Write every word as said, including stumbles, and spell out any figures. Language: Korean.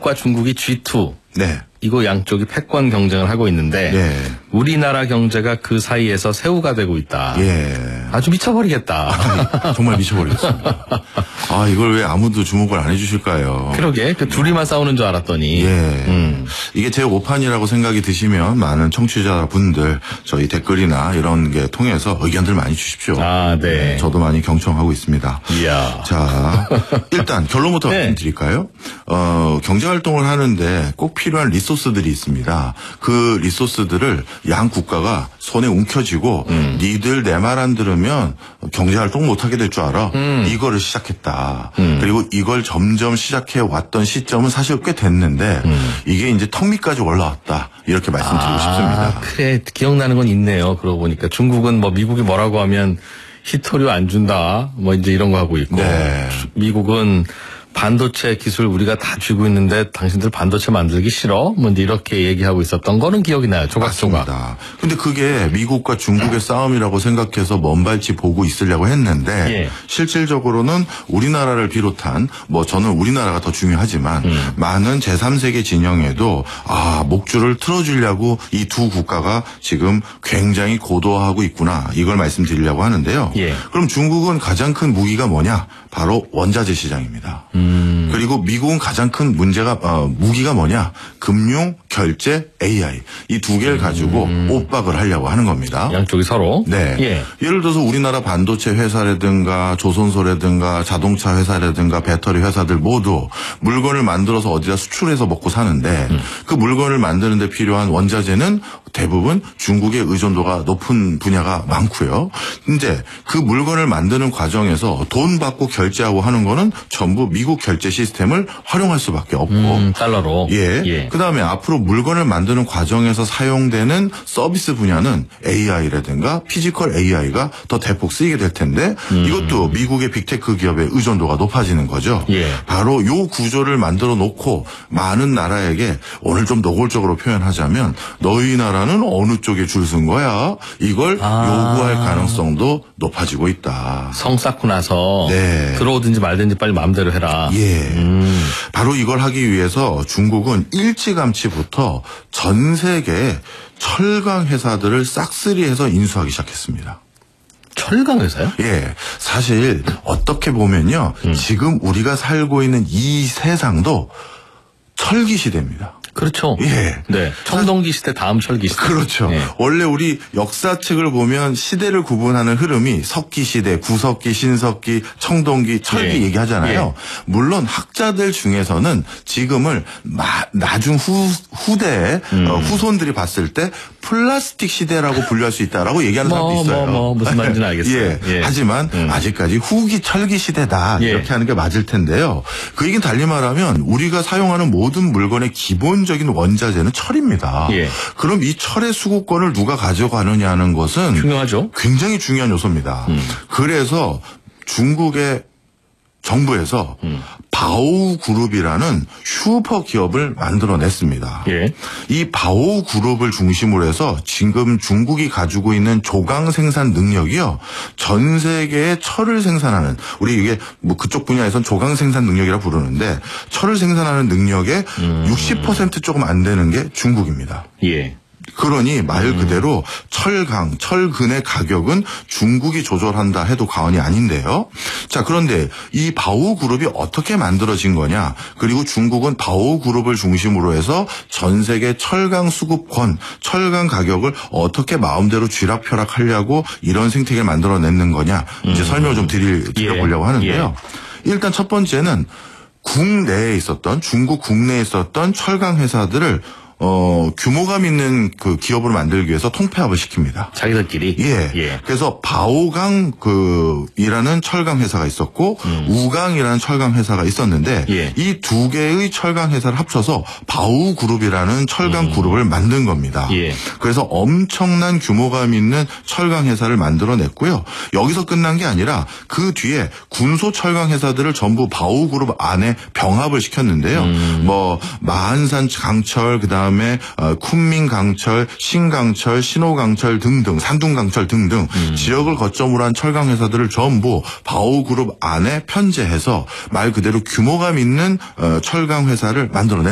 미국과 중국이 지 투. 네. 이거 양쪽이 패권 경쟁을 하고 있는데 네. 우리나라 경제가 그 사이에서 새우가 되고 있다. 예. 아주 미쳐버리겠다. 아니, 정말 미쳐버리겠습니다. 아, 이걸 왜 아무도 주목을 안 해주실까요? 그러게 그 둘이만 싸우는 줄 알았더니. 예. 음. 이게 제 오판이라고 생각이 드시면 많은 청취자분들 저희 댓글이나 이런 게 통해서 의견들 많이 주십시오. 아, 네. 네, 저도 많이 경청하고 있습니다. 이야. 자, 일단 결론부터 네. 말씀드릴까요? 어, 경제활동을 하는데 꼭 필요한 리소스들이 있습니다. 그 리소스들을 양 국가가 손에 움켜쥐고 음. 니들 내 말 안 들으면 경제활동 못하게 될 줄 알아. 음. 이거를 시작했다. 음. 그리고 이걸 점점 시작해 왔던 시점은 사실 꽤 됐는데 음. 이게 이제 턱 밑까지 올라왔다. 이렇게 말씀드리고 아, 싶습니다. 그래. 기억나는 건 있네요. 그러고 보니까 중국은 뭐 미국이 뭐라고 하면 히토류 안 준다. 뭐 이제 이런 거 하고 있고. 네. 미국은 반도체 기술 우리가 다 쥐고 있는데 당신들 반도체 만들기 싫어? 뭐 이렇게 얘기하고 있었던 거는 기억이 나요. 조각조각. 맞습니다. 근데 그게 미국과 중국의 싸움이라고 생각해서 먼발치 보고 있으려고 했는데 예. 실질적으로는 우리나라를 비롯한 뭐 저는 우리나라가 더 중요하지만 음. 많은 제삼 세계 진영에도 아 목줄을 틀어주려고 이 두 국가가 지금 굉장히 고도화하고 있구나. 이걸 말씀드리려고 하는데요. 예. 그럼 중국은 가장 큰 무기가 뭐냐? 바로 원자재 시장입니다. 음. 그리고 미국은 가장 큰 문제가 어, 무기가 뭐냐? 금융, 결제, 에이아이 이 두 개를 가지고 음. 엇박을 하려고 하는 겁니다. 양쪽이 서로. 네. 예. 예를 들어서 우리나라 반도체 회사라든가 조선소라든가 자동차 회사라든가 배터리 회사들 모두 물건을 만들어서 어디다 수출해서 먹고 사는데 음. 그 물건을 만드는 데 필요한 원자재는 대부분 중국의 의존도가 높은 분야가 많고요. 근데 그 물건을 만드는 과정에서 돈 받고 결제하고 하는 거는 전부 미국 결제 시스템을 활용할 수밖에 없고 음, 달러로. 예. 예. 그다음에 앞으로 물건을 만드는 과정에서 사용되는 서비스 분야는 에이아이라든가 피지컬 에이아이가 더 대폭 쓰이게 될 텐데 음. 이것도 미국의 빅테크 기업의 의존도가 높아지는 거죠. 예. 바로 요 구조를 만들어 놓고 많은 나라에게 오늘 좀 노골적으로 표현하자면 너희 나라는 어느 쪽에 줄 쓴 거야. 이걸 아. 요구할 가능성도 높아지고 있다. 성 쌓고 나서 네. 들어오든지 말든지 빨리 마음대로 해라. 예. 음. 바로 이걸 하기 위해서 중국은 일찌감치부터 전 세계의 철강 회사들을 싹쓸이해서 인수하기 시작했습니다. 철강 회사요? 예. 사실 어떻게 보면요. 음. 지금 우리가 살고 있는 이 세상도 철기 시대입니다. 그렇죠. 예. 네. 청동기 시대 다음 철기 시대. 그렇죠. 예. 원래 우리 역사책을 보면 시대를 구분하는 흐름이 석기 시대, 구석기, 신석기, 청동기, 철기 예. 얘기하잖아요. 예. 물론 학자들 중에서는 지금을 마, 나중 후, 후대에 음. 어, 후손들이 봤을 때 플라스틱 시대라고 분류할 수 있다라고 얘기하는 뭐, 사람도 있어요. 뭐, 뭐, 무슨 말인지는 알겠어요. 예. 예. 하지만 음. 아직까지 후기 철기 시대다 예. 이렇게 하는 게 맞을 텐데요. 그 얘기는 달리 말하면 우리가 사용하는 모든 물건의 기본 적인 원자재는 철입니다. 예. 그럼 이 철의 수급권을 누가 가져가느냐 하는 것은 중요하죠. 굉장히 중요한 요소입니다. 음. 그래서 중국의 정부에서 음. 바오우 그룹이라는 슈퍼 기업을 만들어냈습니다. 예. 이 바오우 그룹을 중심으로 해서 지금 중국이 가지고 있는 조강 생산 능력이요. 전 세계에 철을 생산하는 우리 이게 뭐 그쪽 분야에선 조강 생산 능력이라 부르는데 철을 생산하는 능력의 음. 육십 퍼센트 조금 안 되는 게 중국입니다. 예. 그러니 말 그대로 음. 철강, 철근의 가격은 중국이 조절한다 해도 과언이 아닌데요. 자, 그런데 이 바오우 그룹이 어떻게 만들어진 거냐? 그리고 중국은 바오우 그룹을 중심으로 해서 전 세계 철강 수급권, 철강 가격을 어떻게 마음대로 쥐락펴락하려고 이런 생태계를 만들어내는 거냐? 이제 음. 설명을 좀 드릴, 드려보려고 예. 하는데요. 예. 일단 첫 번째는 국내에 있었던 중국 국내에 있었던 철강 회사들을 어, 규모감 있는 그 기업으로 만들기 위해서 통폐합을 시킵니다. 자기들끼리? 예. 예. 그래서 바오강 그, 이라는 철강 회사가 있었고, 음. 우강이라는 철강 회사가 있었는데, 예. 이 두 개의 철강 회사를 합쳐서 바오 그룹이라는 철강 음. 그룹을 만든 겁니다. 예. 그래서 엄청난 규모감 있는 철강 회사를 만들어냈고요. 여기서 끝난 게 아니라 그 뒤에 군소 철강 회사들을 전부 바오 그룹 안에 병합을 시켰는데요. 음. 뭐, 마한산 강철, 그 다음에 그다음에 어, 쿤밍강철, 신강철, 신호강철 등등, 산둥강철 등등 음. 지역을 거점으로 한 철강 회사들을 전부 바오 그룹 안에 편제해서 말 그대로 규모감 있는 어, 철강 회사를 만들어낸